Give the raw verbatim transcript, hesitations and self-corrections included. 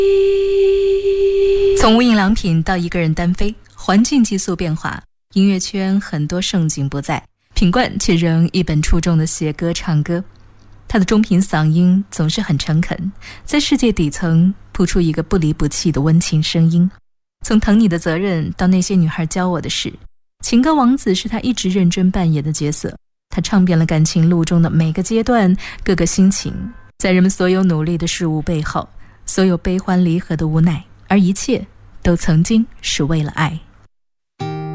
从无印良品到一个人单飞，环境急速变化，音乐圈很多盛景不在，品冠却仍一本初衷的写歌唱歌。他的中频嗓音总是很诚恳，在世界底层谱出一个不离不弃的温情声音。从疼你的责任到那些女孩教我的事，情歌王子是他一直认真扮演的角色。他唱遍了感情路中的每个阶段，各个心情，在人们所有努力的事物背后，所有悲欢离合的无奈，而一切都曾经是为了爱。